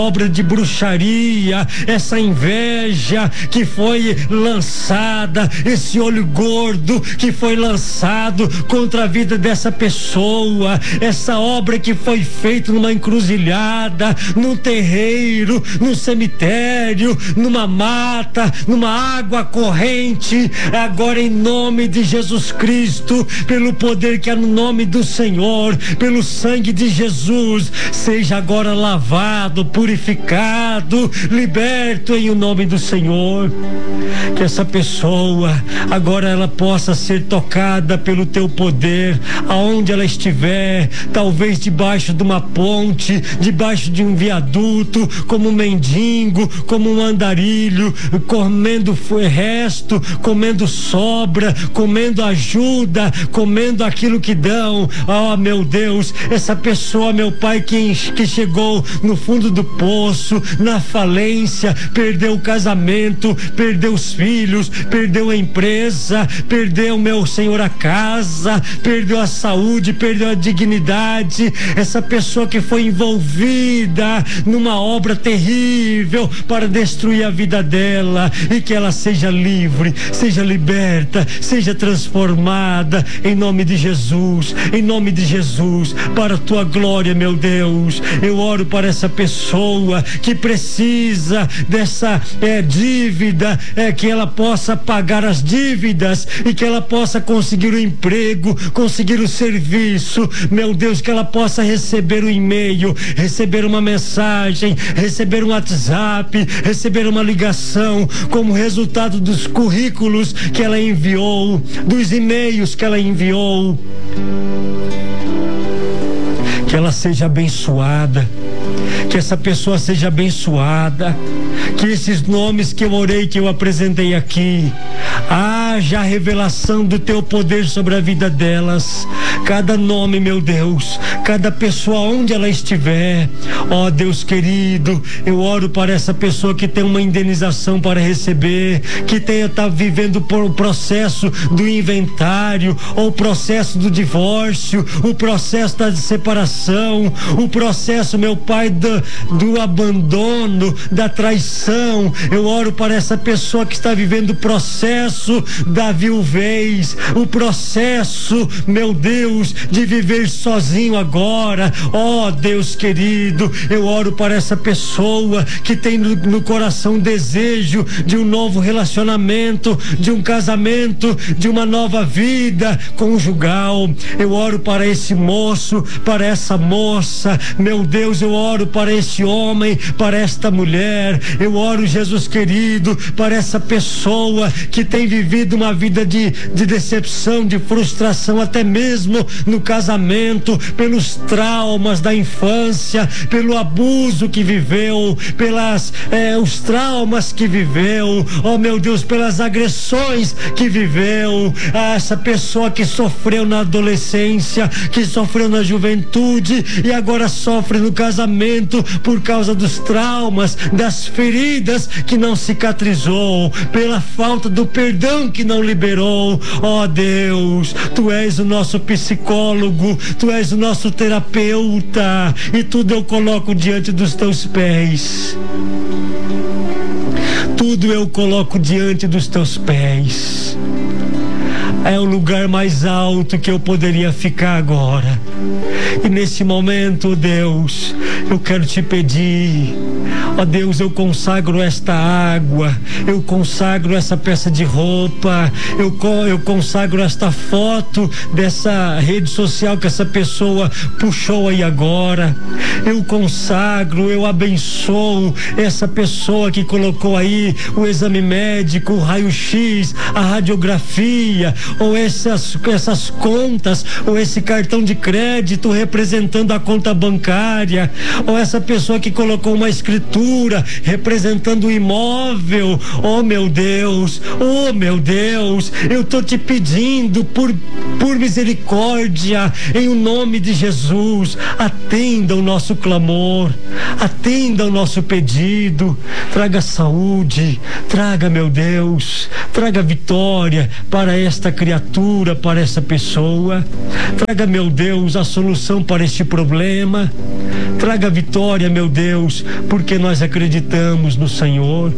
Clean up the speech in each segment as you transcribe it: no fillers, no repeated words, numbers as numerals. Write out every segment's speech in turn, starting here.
obra de bruxaria, essa inveja que foi lançada, esse olho gordo que foi lançado contra a vida dessa pessoa, essa obra que foi feita numa encruzilhada, num terreiro, num cemitério, numa mata, numa água corrente, agora em nome de Jesus Cristo, pelo poder que há no nome do Senhor, pelo sangue de Jesus, seja agora lavado, purificado, liberto em o nome do Senhor. Que essa pessoa agora ela possa ser tocada pelo teu poder, aonde ela estiver, talvez debaixo de uma ponte, debaixo de um viaduto, como um mendigo, como um andarilho, comendo resto, comendo sobra, comendo ajuda, comendo aquilo que dão. Oh, meu Deus, essa pessoa, meu Pai, que chegou no fundo do poço, na falência, perdeu o casamento, perdeu os filhos, perdeu a empresa, perdeu, meu Senhor, a casa, perdeu a saúde, perdeu a dignidade. Essa pessoa que foi envolvida numa obra terrível para destruir a vida dela, e que ela seja livre, seja liberta, seja transformada em nome de Jesus, em nome de Jesus, para a tua glória, meu Deus. Eu oro para essa pessoa que precisa dessa dívida, que ela possa pagar as dívidas e que ela possa conseguir o emprego, conseguir o serviço, meu Deus, que ela possa receber um e-mail, receber uma mensagem, receber um WhatsApp, receber uma ligação, como resultado dos currículos que ela enviou, dos e-mails que ela enviou. Que ela seja abençoada, que essa pessoa seja abençoada, que esses nomes que eu orei, que eu apresentei aqui, haja a revelação do teu poder sobre a vida delas. Cada nome, meu Deus, cada pessoa onde ela estiver, ó Deus querido, eu oro para essa pessoa que tem uma indenização para receber, que está vivendo por o processo do inventário, ou o processo do divórcio, o processo da separação, o processo, meu Pai, do abandono, da traição. Eu oro para essa pessoa que está vivendo o processo da viuvez, o processo, meu Deus, de viver sozinho agora. Ó Deus querido, eu oro para essa pessoa que tem no coração desejo de um novo relacionamento, de um casamento, de uma nova vida conjugal. Eu oro para esse moço, para essa moça, meu Deus, eu oro para esse homem, para esta mulher. Eu oro, Jesus querido, para essa pessoa que tem vivido uma vida de decepção, de frustração, até mesmo no casamento, pelos traumas da infância, pelo abuso que viveu, os traumas que viveu, oh meu Deus, pelas agressões que viveu. Essa pessoa que sofreu na adolescência, que sofreu na juventude e agora sofre no casamento por causa dos traumas, das feridas que não cicatrizou, pela falta do perdão que não liberou. Ó Deus, tu és o nosso psicólogo, tu és o nosso terapeuta, e tudo eu coloco diante dos teus pés. Tudo eu coloco diante dos teus pés. É o lugar mais alto que eu poderia ficar agora. E nesse momento, Deus, eu quero te pedir, ó Deus, eu consagro esta água, eu consagro essa peça de roupa, eu consagro esta foto dessa rede social que essa pessoa puxou aí agora. Eu consagro, eu abençoo essa pessoa que colocou aí o exame médico, o raio-x, a radiografia, ou essas contas, ou esse cartão de crédito representando a conta bancária, ou essa pessoa que colocou uma escritura representando o imóvel. Oh meu Deus, eu tô te pedindo por misericórdia, em o nome de Jesus, atenda o nosso clamor, atenda o nosso pedido, traga saúde, traga, meu Deus, traga vitória para esta criatura, para essa pessoa. Traga, meu Deus, a solução para este problema. Traga a vitória, meu Deus, porque nós acreditamos no Senhor.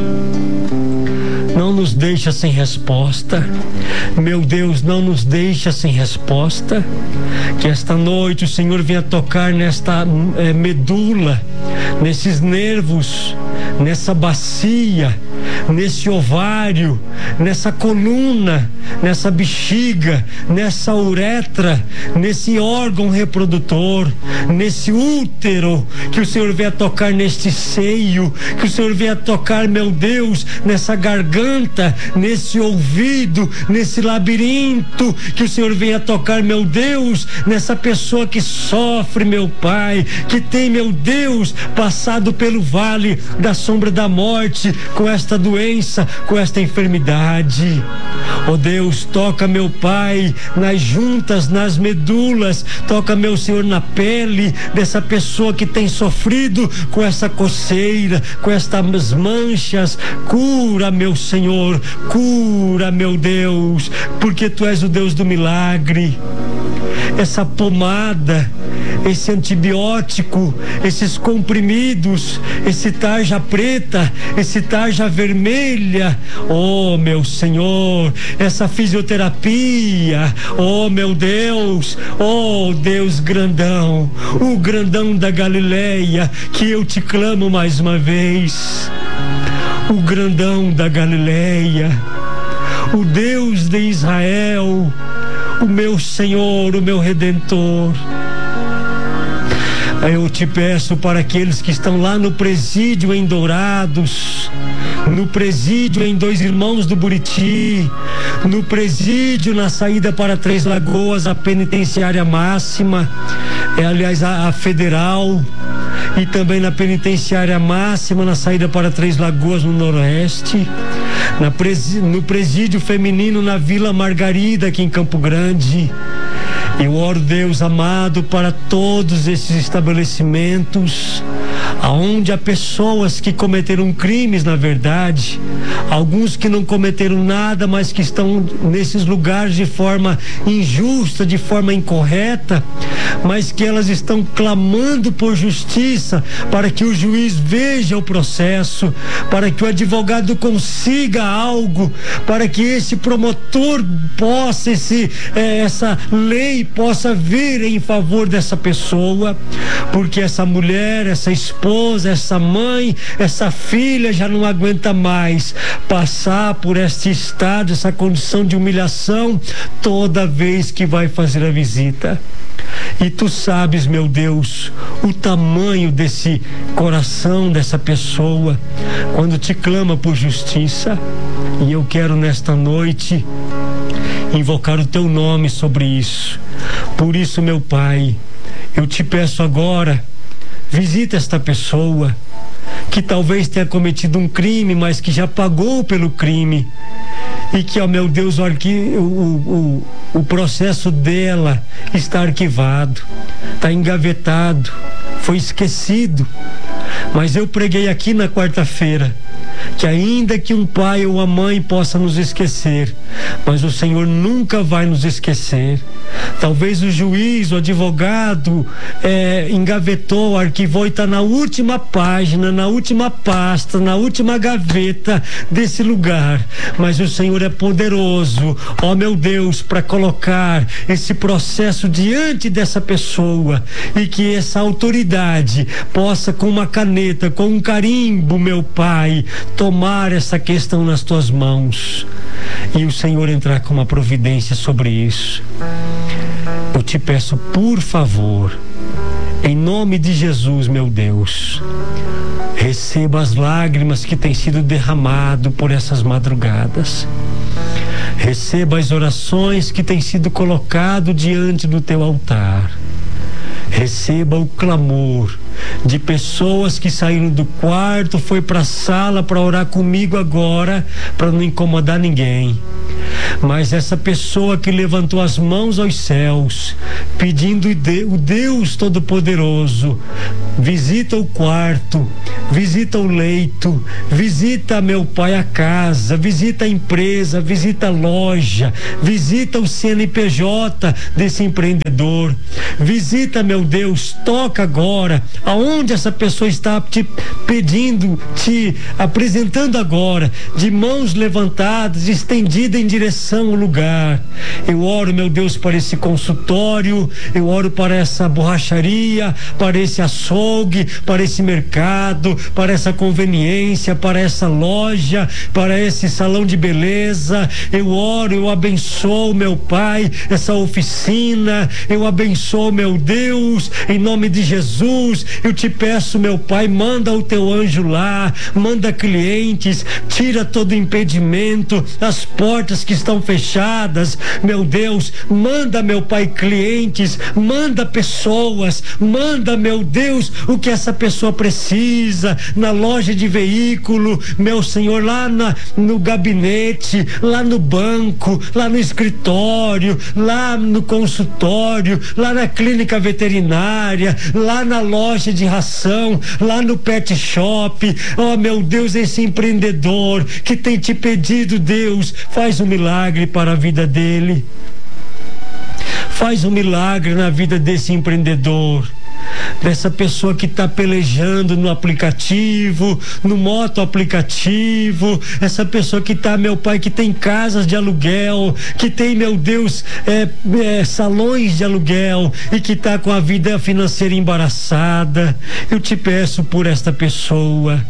Não nos deixa sem resposta. Meu Deus, não nos deixa sem resposta. Que esta noite o Senhor venha tocar nesta medula, nesses nervos, nessa bacia, nesse ovário, nessa coluna, nessa bexiga, nessa uretra, nesse órgão reprodutor, nesse útero. Que o Senhor venha tocar neste seio, que o Senhor venha tocar, meu Deus, nessa garganta, nesse ouvido, nesse labirinto. Que o Senhor venha tocar, meu Deus, nessa pessoa que sofre, meu Pai, que tem, meu Deus, passado pelo vale da sombra da morte, com esta doença, com esta enfermidade. Oh Deus, toca, meu Pai, nas juntas, nas medulas. Toca, meu Senhor, na pele dessa pessoa que tem sofrido com essa coceira, com estas manchas. Cura, meu Senhor, cura, meu Deus, porque Tu és o Deus do milagre. Essa pomada, esse antibiótico, esses comprimidos, esse tarja preta, esse tarja vermelha, oh meu Senhor, essa fisioterapia, oh meu Deus, oh Deus grandão, o grandão da Galileia, que eu te clamo mais uma vez, o grandão da Galileia, o Deus de Israel, o meu Senhor, o meu Redentor. Eu te peço para aqueles que estão lá no presídio em Dourados, no presídio em Dois Irmãos do Buriti, no presídio na saída para Três Lagoas, a penitenciária máxima, aliás a federal, e também na penitenciária máxima na saída para Três Lagoas, no Noroeste, no presídio feminino na Vila Margarida, aqui em Campo Grande. Eu oro, Deus amado, para todos esses estabelecimentos aonde há pessoas que cometeram crimes, na verdade, alguns que não cometeram nada, mas que estão nesses lugares de forma injusta, de forma incorreta, mas que elas estão clamando por justiça, para que o juiz veja o processo, para que o advogado consiga algo, para que esse promotor possa, essa lei possa vir em favor dessa pessoa, porque essa mulher, essa esposa, essa mãe, essa filha já não aguenta mais passar por este estado, essa condição de humilhação toda vez que vai fazer a visita. E Tu sabes, meu Deus, o tamanho desse coração dessa pessoa quando te clama por justiça. E eu quero nesta noite invocar o Teu nome sobre isso. Por isso, meu Pai, eu te peço agora, visita esta pessoa que talvez tenha cometido um crime, mas que já pagou pelo crime, e que, ó meu Deus, o processo dela está arquivado, está engavetado, foi esquecido. Mas eu preguei aqui na quarta-feira que ainda que um pai ou uma mãe possa nos esquecer, mas o Senhor nunca vai nos esquecer. Talvez o juiz, o advogado engavetou, arquivou e está na última página, na última pasta, na última gaveta desse lugar, mas o Senhor é poderoso, ó meu Deus, para colocar esse processo diante dessa pessoa, e que essa autoridade possa, com uma caneta, com um carimbo, meu Pai, tomar essa questão nas Tuas mãos, e o Senhor entrar com uma providência sobre isso. Eu te peço, por favor, em nome de Jesus, meu Deus, receba as lágrimas que têm sido derramado por essas madrugadas. Receba as orações que têm sido colocado diante do Teu altar. Receba o clamor de pessoas que saíram do quarto, foi para a sala para orar comigo agora, para não incomodar ninguém. Mas essa pessoa que levantou as mãos aos céus, pedindo o Deus Todo-Poderoso, visita o quarto, visita o leito, visita, meu Pai, a casa, visita a empresa, visita a loja, visita o CNPJ desse empreendedor, visita, meu Deus, toca agora, aonde essa pessoa está te pedindo, te apresentando agora, de mãos levantadas, estendida em direção ao lugar. Eu oro, meu Deus, para esse consultório, eu oro para essa borracharia, para esse açougue, para esse mercado, para essa conveniência, para essa loja, para esse salão de beleza. Eu oro, eu abençoo, meu Pai, essa oficina, eu abençoo, meu Deus, em nome de Jesus. Eu te peço, meu Pai, manda o teu anjo lá, manda clientes, tira todo impedimento, as portas que estão fechadas, meu Deus, manda, meu Pai, clientes, manda pessoas, manda, meu Deus, o que essa pessoa precisa, na loja de veículo, meu Senhor, lá no gabinete, lá no banco, lá no escritório, lá no consultório, lá na clínica veterinária, lá na loja de ração, lá no pet shop. Oh, meu Deus, esse empreendedor que tem te pedido, Deus, faz um milagre para a vida dele. Faz um milagre na vida desse empreendedor, dessa pessoa que está pelejando no aplicativo, no moto aplicativo, essa pessoa que está, meu Pai, que tem casas de aluguel, que tem, meu Deus, salões de aluguel e que está com a vida financeira embaraçada. Eu te peço por esta pessoa,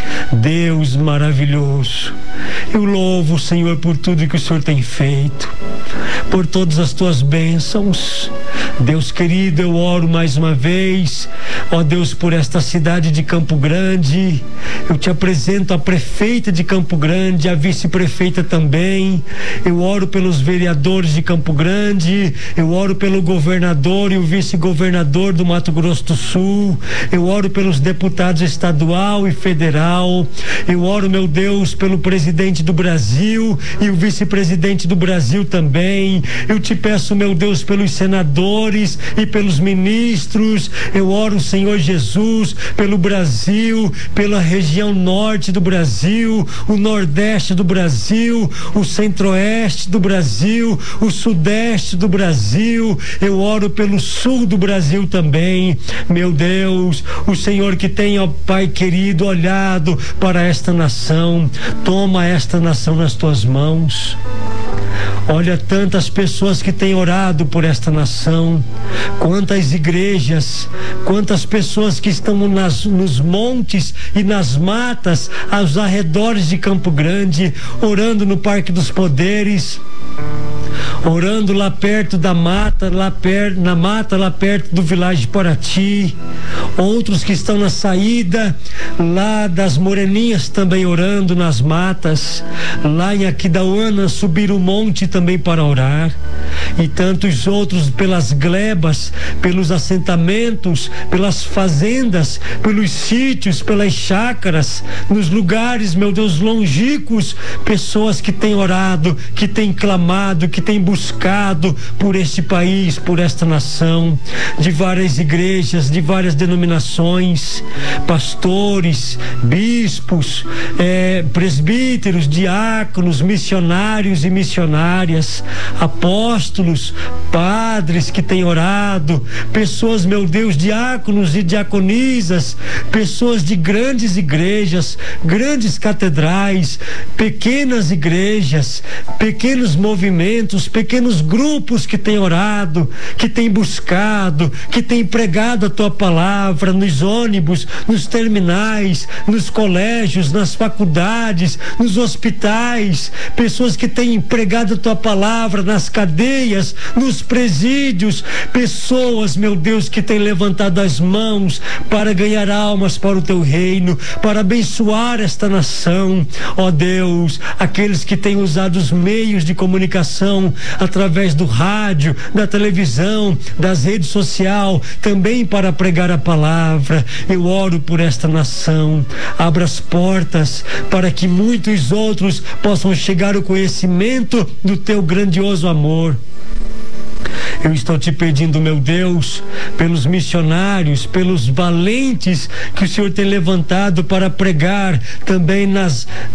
Deus maravilhoso. Eu louvo o Senhor por tudo que o Senhor tem feito, por todas as tuas bênçãos. Deus querido, eu oro mais uma vez, ó Deus, por esta cidade de Campo Grande. Eu te apresento a prefeita de Campo Grande, a vice-prefeita também. Eu oro pelos vereadores de Campo Grande, eu oro pelo governador e o vice-governador do Mato Grosso do Sul. Eu oro pelos deputados estadual e federal. Eu oro, meu Deus, pelo presidente do Brasil e o vice-presidente do Brasil também. Eu te peço, meu Deus, pelos senadores e pelos ministros. Eu oro, Senhor Jesus, pelo Brasil, pela região norte do Brasil, o nordeste do Brasil, o centro-oeste do Brasil, o sudeste do Brasil. Eu oro pelo sul do Brasil também. Meu Deus, o Senhor que tem, ó Pai querido, olhado para esta nação, toma esta nação nas tuas mãos. Olha tantas pessoas que têm orado por esta nação, quantas igrejas, quantas pessoas que estão nos montes e nas matas aos arredores de Campo Grande, orando no Parque dos Poderes, orando lá perto da mata, lá perto do Village Porati. Outros que estão na saída lá das Moreninhas também orando nas matas. Lá em Aquidauana subiram o monte também para orar. E tantos outros pelas glebas, pelos assentamentos, pelas fazendas, pelos sítios, pelas chácaras, nos lugares, meu Deus, longínquos. Pessoas que têm orado, que têm clamado, que têm buscado por este país, por esta nação, de várias igrejas, de várias denominações, pastores, bispos, presbíteros, diáconos, missionários e missionárias, apóstolos, padres que têm orado, pessoas, meu Deus, diáconos e diaconisas, pessoas de grandes igrejas, grandes catedrais, pequenas igrejas, pequenos movimentos, pequenos grupos que têm orado, que têm buscado, que têm pregado a tua palavra nos ônibus, nos terminais, nos colégios, nas faculdades, nos hospitais, pessoas que têm pregado a tua palavra nas cadeias cadeias, nos presídios, pessoas, meu Deus, que têm levantado as mãos para ganhar almas para o teu reino, para abençoar esta nação. Ó Deus, aqueles que têm usado os meios de comunicação através do rádio, da televisão, das redes sociais, também para pregar a palavra. Eu oro por esta nação. Abra as portas para que muitos outros possam chegar ao conhecimento do teu grandioso amor. Eu estou te pedindo, meu Deus, pelos missionários, pelos valentes que o Senhor tem levantado para pregar também na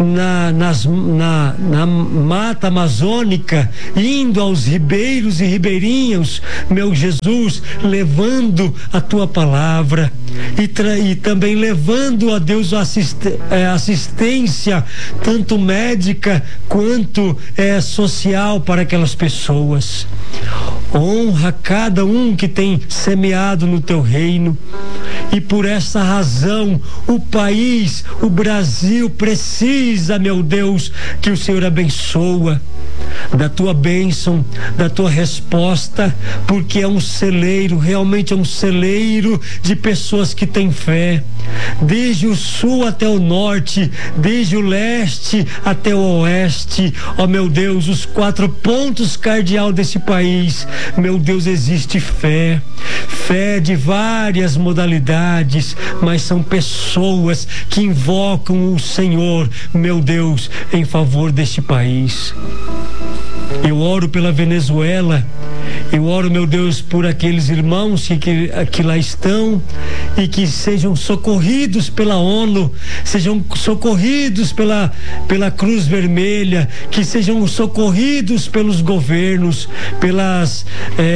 mata amazônica, indo aos ribeiros e ribeirinhos, meu Jesus, levando a tua palavra e também levando a Deus assistência, tanto médica quanto social para aquelas pessoas. Honra cada um que tem semeado no teu reino, e por essa razão o país, o Brasil precisa, meu Deus, que o Senhor abençoa da tua bênção, da tua resposta, porque é um celeiro, realmente é um celeiro de pessoas que têm fé, desde o sul até o norte, desde o leste até o oeste. Ó meu Deus, os 4 pontos cardeal desse país, meu Deus, existe fé de várias modalidades, mas são pessoas que invocam o Senhor, meu Deus, em favor deste país. Eu oro pela Venezuela, eu oro, meu Deus, por aqueles irmãos que lá estão e que sejam socorridos pela ONU, sejam socorridos pela Cruz Vermelha, que sejam socorridos pelos governos, pelas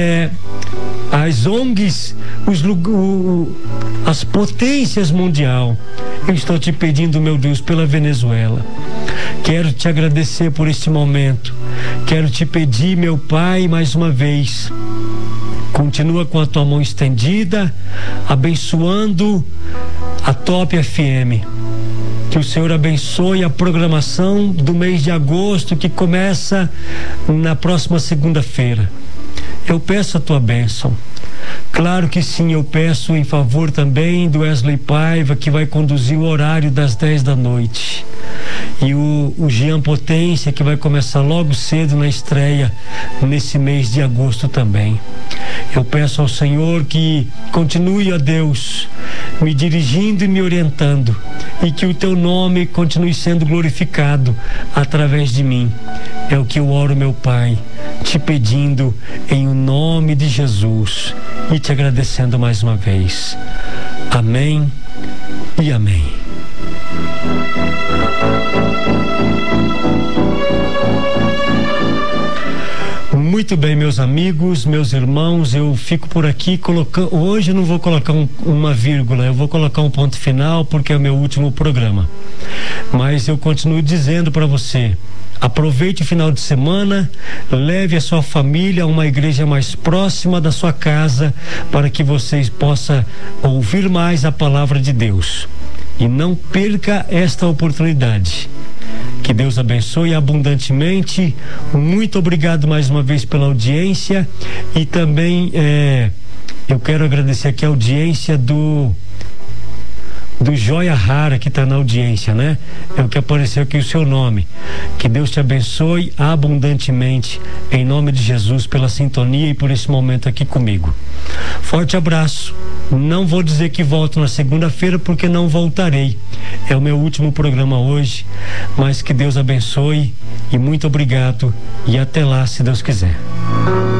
as ONGs, as potências mundial. Eu estou te pedindo, meu Deus, pela Venezuela. Quero te agradecer por este momento. Quero te pedir, meu Pai, mais uma vez, continua com a tua mão estendida, abençoando a Top FM. Que o Senhor abençoe a programação do mês de agosto, que começa na próxima segunda-feira. Eu peço a tua bênção. Claro que sim, eu peço em favor também do Wesley Paiva, que vai conduzir o horário das 10 da noite. E o Jean Potência, que vai começar logo cedo na estreia, nesse mês de agosto também. Eu peço ao Senhor que continue, ó Deus, me dirigindo e me orientando, e que o teu nome continue sendo glorificado através de mim. É o que eu oro, meu Pai, te pedindo em o nome de Jesus e te agradecendo mais uma vez. Amém e amém. Muito bem, meus amigos, meus irmãos, eu fico por aqui colocando. Hoje eu não vou colocar uma vírgula, eu vou colocar um ponto final, porque é o meu último programa. Mas eu continuo dizendo para você: aproveite o final de semana, leve a sua família a uma igreja mais próxima da sua casa, para que vocês possam ouvir mais a palavra de Deus. E não perca esta oportunidade. Que Deus abençoe abundantemente. Muito obrigado mais uma vez pela audiência. E também eu quero agradecer aqui a audiência do Joia Rara, que está na audiência, né? É o que apareceu aqui o seu nome. Que Deus te abençoe abundantemente, em nome de Jesus, pela sintonia e por esse momento aqui comigo. Forte abraço. Não vou dizer que volto na segunda-feira, porque não voltarei. É o meu último programa hoje, mas que Deus abençoe e muito obrigado, e até lá, se Deus quiser.